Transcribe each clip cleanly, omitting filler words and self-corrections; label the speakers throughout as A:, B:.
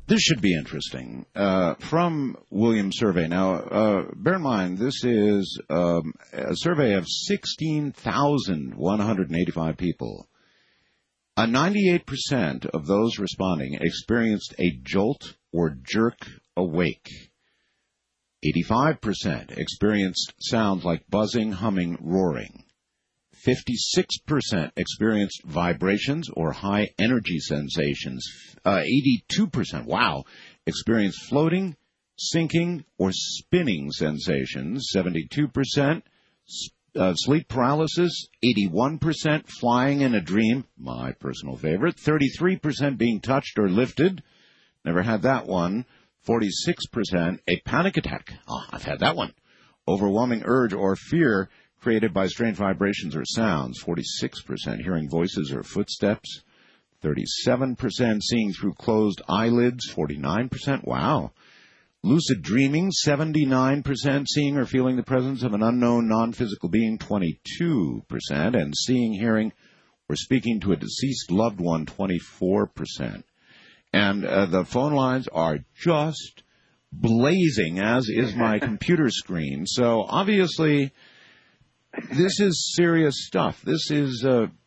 A: This should be interesting. From William Survey. Now, bear in mind, this is a survey of 16,185 people. 98% of those responding experienced a jolt or jerk awake. 85% experienced sounds like buzzing, humming, roaring. 56% experienced vibrations or high energy sensations. 82%, wow, experienced floating, sinking, or spinning sensations. 72% sleep paralysis. 81% flying in a dream, my personal favorite. 33% being touched or lifted. Never had that one. 46% a panic attack. Oh, I've had that one. Overwhelming urge or fear created by strange vibrations or sounds. 46% hearing voices or footsteps. 37% seeing through closed eyelids. 49%, wow. Lucid dreaming. 79% seeing or feeling the presence of an unknown non-physical being. 22%. And seeing, hearing, or speaking to a deceased loved one. 24%. And the phone lines are just blazing, as is my computer screen. So obviously, this is serious stuff. This is,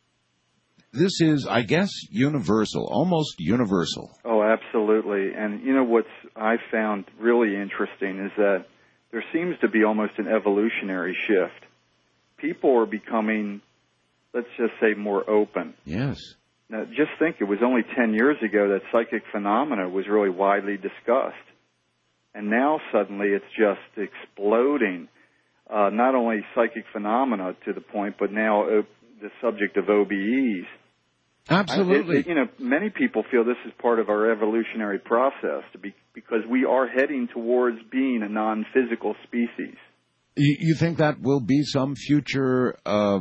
A: I guess, universal, almost universal.
B: Oh, absolutely. And you know what I found really interesting is that there seems to be almost an evolutionary shift. People are becoming, let's just say, more open.
A: Yes.
B: Now, just think, it was only 10 years ago that psychic phenomena was really widely discussed. And now suddenly it's just exploding. Not only psychic phenomena to the point, but now the subject of OBEs.
A: Absolutely.
B: Many people feel this is part of our evolutionary process because we are heading towards being a non-physical species.
A: You think that will be some future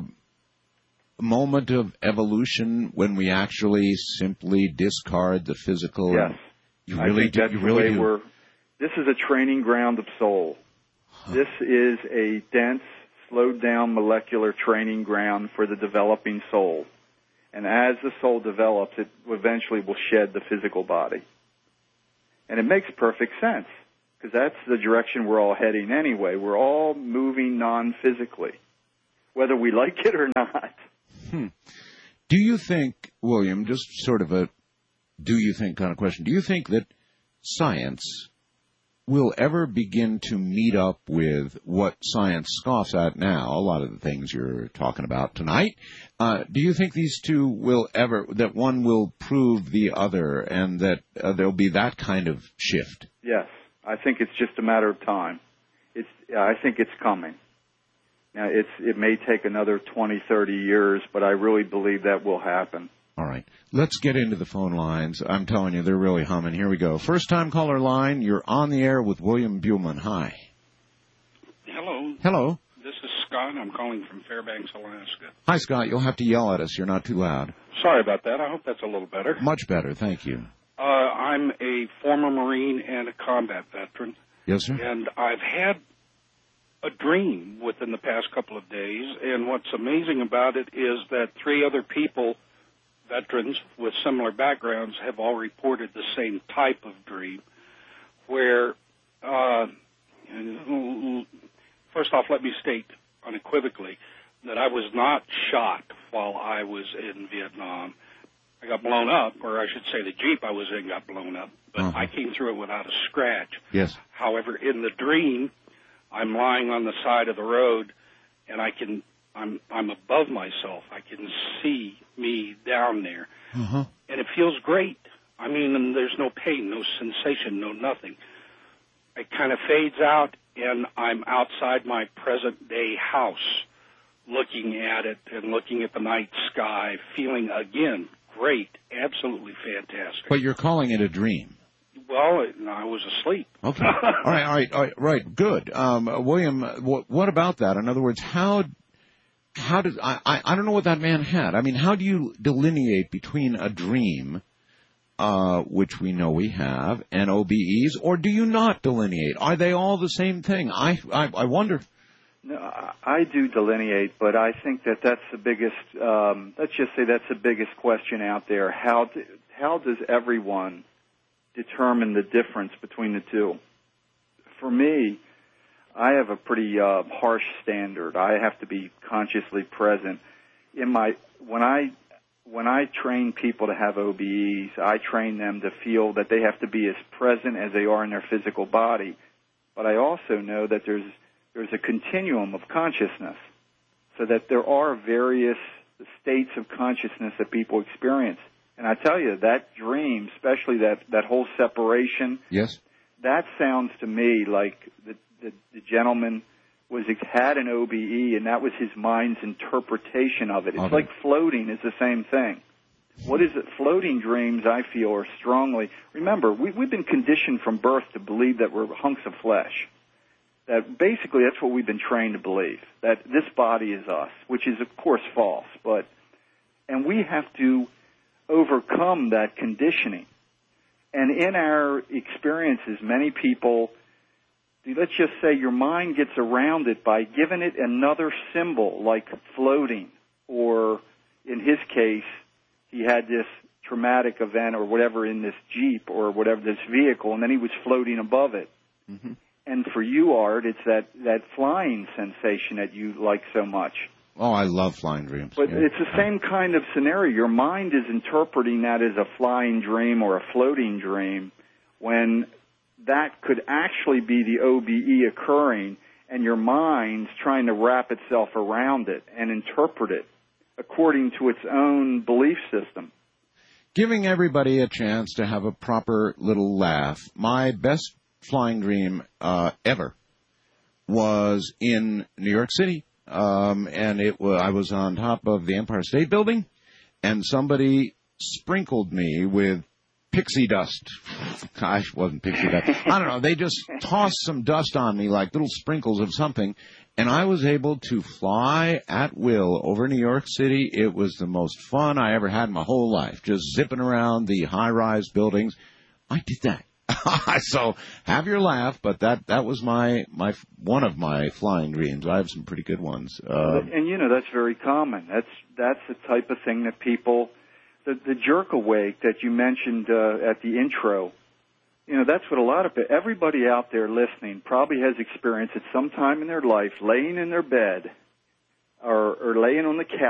A: moment of evolution when we actually simply discard the physical?
B: Yes.
A: You really do.
B: This is a training ground of soul. This is a dense, slowed-down molecular training ground for the developing soul. And as the soul develops, it eventually will shed the physical body. And it makes perfect sense, because that's the direction we're all heading anyway. We're all moving non-physically, whether we like it or not.
A: Do you think, William, just sort of a do you think kind of question, do you think that science will ever begin to meet up with what science scoffs at now, a lot of the things you're talking about tonight? Do you think these two will ever, that one will prove the other and that there'll be that kind of shift?
B: Yes. I think it's just a matter of time. I think it's coming. Now, it may take another 20, 30 years, but I really believe that will happen.
A: All right. Let's get into the phone lines. I'm telling you, they're really humming. Here we go. First-time caller line. You're on the air with William Buhlman. Hi.
C: Hello.
A: Hello.
C: This is Scott. I'm calling from Fairbanks, Alaska.
A: Hi, Scott. You'll have to yell at us. You're not too loud.
C: Sorry about that. I hope that's a little better.
A: Much better. Thank you.
C: I'm a former Marine and a combat veteran.
A: Yes, sir.
C: And I've had a dream within the past couple of days, and what's amazing about it is that 3 other people, veterans with similar backgrounds, have all reported the same type of dream, where, first off, let me state unequivocally that I was not shot while I was in Vietnam. I got blown up, or I should say the Jeep I was in got blown up, but I came through it without a scratch.
A: Yes.
C: However, in the dream, I'm lying on the side of the road, and I'm above myself. I can see me down there, and it feels great. I mean, there's no pain, no sensation, no nothing. It kind of fades out, and I'm outside my present-day house, looking at it and looking at the night sky, feeling, again, great, absolutely fantastic.
A: But you're calling it a dream.
C: Well, I was asleep.
A: Okay. All right. Good. William, what about that? In other words, how does I don't know what that man had. I mean, how do you delineate between a dream, which we know we have, and OBEs, or do you not delineate? Are they all the same thing? I wonder.
B: No, I do delineate, but I think that's the biggest. Let's just say that's the biggest question out there. How does everyone determine the difference between the two. For me, I have a pretty harsh standard. I have to be consciously present. When I train people to have OBEs, I train them to feel that they have to be as present as they are in their physical body. But I also know that there's a continuum of consciousness, so that there are various states of consciousness that people experience. And I tell you, that dream, especially that whole separation,
A: yes,
B: that sounds to me like the gentleman had an OBE, and that was his mind's interpretation of it. It's like floating is the same thing. What is it? Floating dreams, I feel, are strongly... Remember, we've been conditioned from birth to believe that we're hunks of flesh. That basically that's what we've been trained to believe, that this body is us, which is, of course, false. And we have to overcome that conditioning. And in our experiences, many people... Let's just say your mind gets around it by giving it another symbol, like floating, or in his case, he had this traumatic event or whatever in this Jeep or whatever, this vehicle, and then he was floating above it. Mm-hmm. And for you, Art, it's that flying sensation that you like so much.
A: Oh, I love flying dreams.
B: But it's the same kind of scenario. Your mind is interpreting that as a flying dream or a floating dream when that could actually be the OBE occurring, and your mind's trying to wrap itself around it and interpret it according to its own belief system.
A: Giving everybody a chance to have a proper little laugh. My best flying dream ever was in New York City, and I was on top of the Empire State Building, and somebody sprinkled me with pixie dust. Gosh, wasn't pixie dust. I don't know. They just tossed some dust on me like little sprinkles of something, and I was able to fly at will over New York City. It was the most fun I ever had in my whole life, just zipping around the high-rise buildings. I did that. So have your laugh, but that was my one of my flying dreams. I have some pretty good ones.
B: And that's very common. That's the type of thing that people... The jerk awake that you mentioned at the intro, that's what a lot of everybody out there listening probably has experienced at some time in their life, laying in their bed or laying on the couch